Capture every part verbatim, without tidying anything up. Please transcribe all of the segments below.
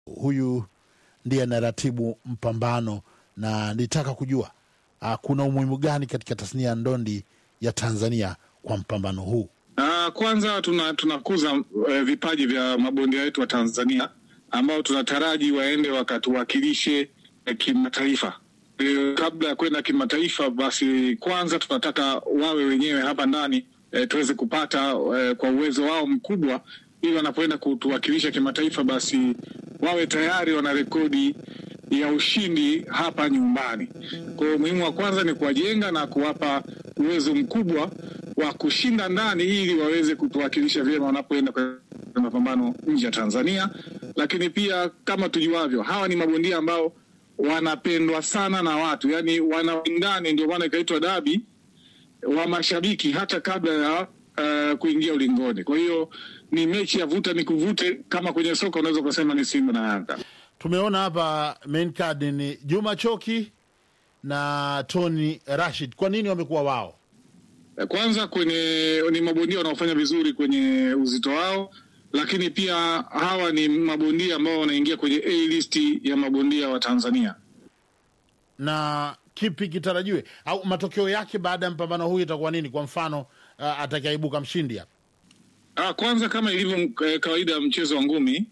Huyu ndiye anaratibu mpambano na nitaka kujua uh, kuna umuhimu gani katika tasnia ya ndondi ya Tanzania kwa mpambano huu? Uh, kwanza tuna, tunakuza uh, vipaji vya mabondia wetu wa Tanzania ambao tunataraji waende wakatuwakilishe uh, kimataifa. Uh, kabla ya kwenda kimataifa, basi kwanza tunataka wawe wenyewe hapa ndani uh, tuweze kupata uh, kwa uwezo wao mkubwa, ili wanapoenda kutuwakilisha kimataifa basi wawe tayari wana rekodi ya ushindi hapa nyumbani. Kwa hiyo muhimu wa kwanza ni kuwajenga na kuwapa uwezo mkubwa wa kushinda ndani, ili waweze kutuwakilisha vyema wanapoenda kwa mapambano nje ya Tanzania. Lakini pia kama tujuavyo, hawa ni mabondia ambao wanapendwa sana na watu, yani wanawindani, ndio maana ikaitwa dabi wa mashabiki hata kabla ya uh, kuingia ulingoni. Kwa hiyo ni mechi ya vuta ni kuvute, kama kwenye soka unaweza kusema ni Simba na Yanga. Tumeona hapa main card ni Juma Choki na Tony Rashid. Kwa nini wamekuwa wao? Kwanza kwenye ni mabondia wanaofanya vizuri kwenye uzito wao, lakini pia hawa ni mabondia ambao wanaingia kwenye A list ya mabondia wa Tanzania. Na kipi kitarajiwe au matokeo yake baada ya mpambano huu itakuwa nini? Kwa mfano uh, atakayeibuka mshindi hapa. Ah, kwanza kama ilivyo kawaida mchezo wa ngumi,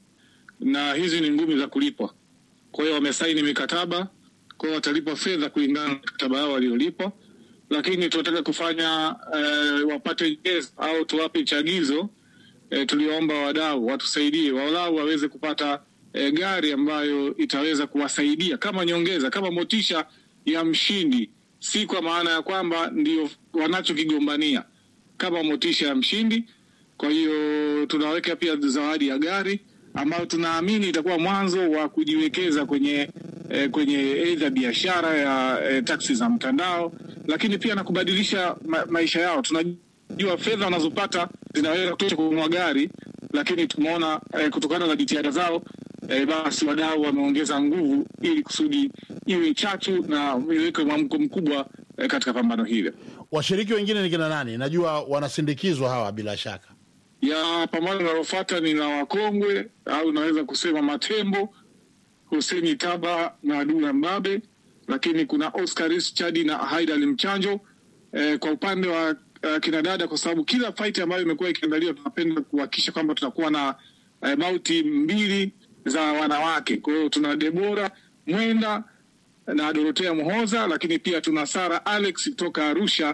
na hizi ni ngumi za kulipwa. Kwa hiyo wamesaini mikataba, kwa hiyo watalipwa fedha kulingana na mikataba yao waliolipwa. Lakini tunataka kufanya eh, wapate yes, au tuwape chagizo eh, tuliomba wadau watusaidie walau waweze kupata eh, gari ambayo itaweza kuwasaidia kama nyongeza, kama motisha ya mshindi, si kwa maana ya kwamba ndio wanachokigombania, kama motisha ya mshindi. Kwa hiyo tunaweka pia zawadi ya gari ambayo tunaamini itakuwa mwanzo wa kujiwekeza kwenye eh, kwenye aidha biashara ya eh, taksi za mtandao, lakini pia na kubadilisha ma maisha yao. Tunajua fedha wanazopata zinaweza kutosha kununua gari, lakini tumeona eh, kutokana na jitihada zao eh, basi wadau wameongeza nguvu ili kusudi iwe chachu na iweke mwamko mkubwa eh, katika pambano hili. Washiriki wengine ni kina nani? Najua wanasindikizwa hawa bila shaka. Ya pambano linalofuata ni la wakongwe au naweza kusema matembo, Hussein Taba na Dula Mbabe, lakini kuna Oscar Chadi na Haida Limchanjo. E, kwa upande wa uh, kinadada, kwa sababu kila fight ambayo imekuwa ikiandaliwa tunapenda kuhakikisha kwamba tutakuwa na uh, bauti mbili za wanawake. Kwa hiyo tuna Debora Mwenda na Dorotea Muhoza, lakini pia tuna Sara Alex kutoka Arusha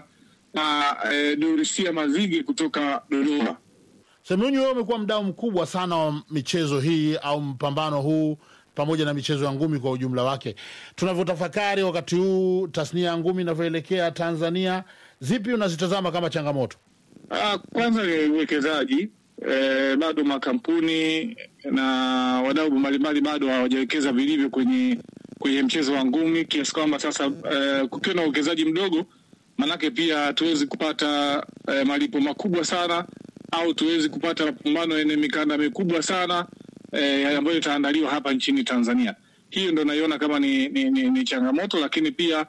na uh, Dorisia Mazige kutoka Dodoma. Semunyu, wewe umekuwa mdau mkubwa sana wa michezo hii au mpambano huu pamoja na michezo ya ngumi kwa ujumla wake. Tunavyotafakari wakati huu tasnia ya ngumi inavyoelekea Tanzania, zipi unazitazama kama changamoto? Ah, kwanza ni uwekezaji. Eh, bado makampuni na wadau mbalimbali bado hawajawekeza vilivyo kwenye kwenye mchezo wa ngumi, kiasi kwamba sasa eh, kukiwa na uwekezaji mdogo, manake pia tuwezi kupata eh, malipo makubwa sana, au tuwezi kupata mapambano yenye mikanda mikubwa sana eh, ambayo itaandaliwa hapa nchini Tanzania. Hiyo ndo naiona kama ni, ni, ni, ni changamoto, lakini pia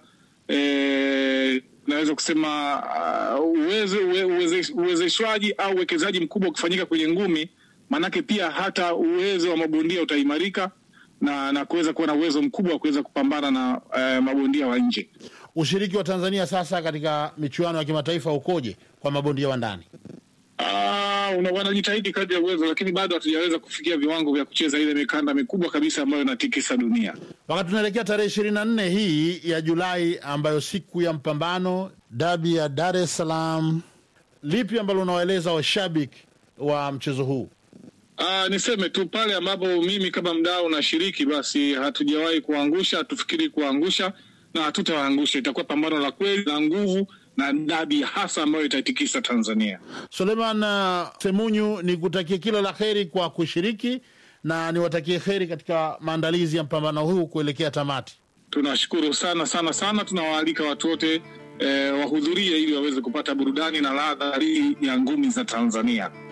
eh, naweza kusema uh, uwezo uweze, uwezeshwaji au uwekezaji mkubwa kufanyika kwenye ngumi, manake pia hata uwezo wa mabondia utaimarika na na kuweza kuwa na uwezo mkubwa wa kuweza kupambana na uh, mabondia wa nje. Ushiriki wa Tanzania sasa katika michuano ya kimataifa ukoje kwa mabondia wa ndani? Ah, uh, wanajitahidi kadri ya uwezo, lakini bado hatujaweza kufikia viwango vya kucheza ile mikanda mikubwa kabisa ambayo inatikisa dunia. Wakati tunaelekea tarehe ishirini na nne hii ya Julai ambayo siku ya mpambano dabi ya Dar es Salaam, lipi ambalo unawaeleza washabiki wa mchezo huu? Ah, niseme tu pale ambapo mimi kama mdau nashiriki, basi hatujawahi kuangusha, tufikiri kuangusha na hatutaangusha. Itakuwa pambano la kweli la nguvu na dabi hasa ambayo itaitikisa Tanzania. Suleiman uh, Semunyu, ni kutakia kila la kheri kwa kushiriki na niwatakie kheri katika maandalizi ya mpambano huu kuelekea tamati. Tunashukuru sana sana sana, tunawaalika watu wote eh, wahudhurie ili waweze kupata burudani na ladha ya ngumi za Tanzania.